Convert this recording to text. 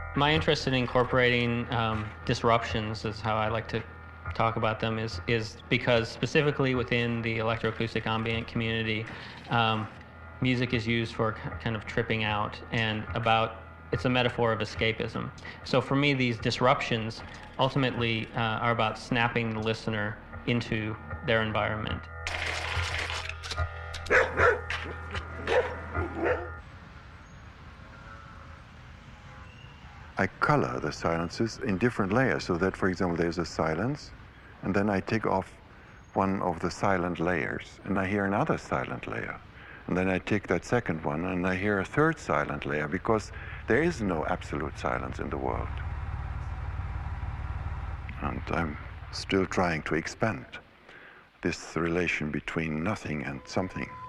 My interest in incorporating disruptions is how I like to talk about them is because specifically within the electroacoustic ambient community, music is used for kind of tripping out and about it's a metaphor of escapism. So for me, these disruptions ultimately are about snapping the listener into their environment. I color the silences in different layers so that, for example, there's a silence, and then I take off one of the silent layers, and I hear another silent layer. And then I take that second one, and I hear a third silent layer, because there is no absolute silence in the world. And I'm still trying to expand this relation between nothing and something.